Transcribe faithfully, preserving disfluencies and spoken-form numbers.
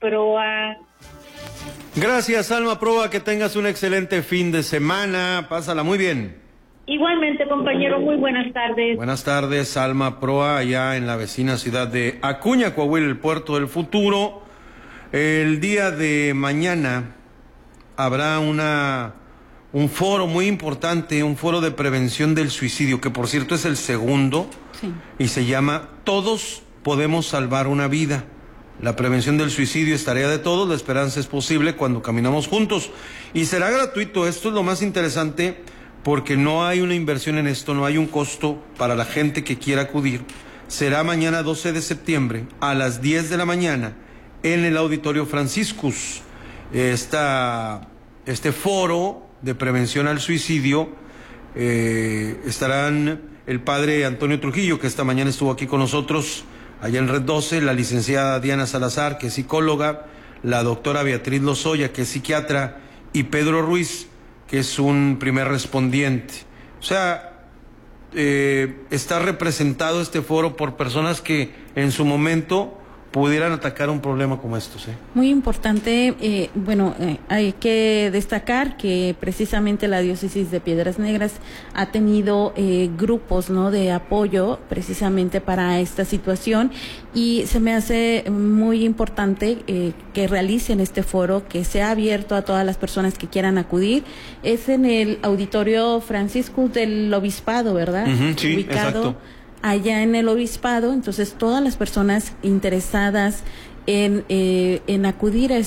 Proa. Gracias, Alma Proa, que tengas un excelente fin de semana, pásala muy bien. Igualmente, compañero, muy buenas tardes. Buenas tardes, Alma Proa, allá en la vecina ciudad de Acuña, Coahuila, el puerto del futuro. El día de mañana habrá una un foro muy importante, un foro de prevención del suicidio, que por cierto es el segundo, sí, y se llama Todos podemos salvar una vida. La prevención del suicidio es tarea de todos, la esperanza es posible cuando caminamos juntos. Y será gratuito, esto es lo más interesante, porque no hay una inversión en esto, no hay un costo para la gente que quiera acudir. Será mañana doce de septiembre a las diez de la mañana en el Auditorio Franciscus. Esta, este foro de prevención al suicidio, eh, estarán el padre Antonio Trujillo, que esta mañana estuvo aquí con nosotros, allá en Red doce, la licenciada Diana Salazar, que es psicóloga, la doctora Beatriz Lozoya, que es psiquiatra, y Pedro Ruiz, que es un primer respondiente. O sea, eh, está representado este foro por personas que en su momento pudieran atacar un problema como estos, ¿eh? Muy importante, eh, bueno, eh, hay que destacar que precisamente la diócesis de Piedras Negras ha tenido eh, grupos, ¿no?, de apoyo precisamente para esta situación, y se me hace muy importante eh, que realicen este foro, que sea abierto a todas las personas que quieran acudir. Es en el Auditorio Franciscus del Obispado, ¿verdad? Uh-huh, sí, ubicado exacto. Allá en el Obispado. Entonces todas las personas interesadas en, eh, en acudir a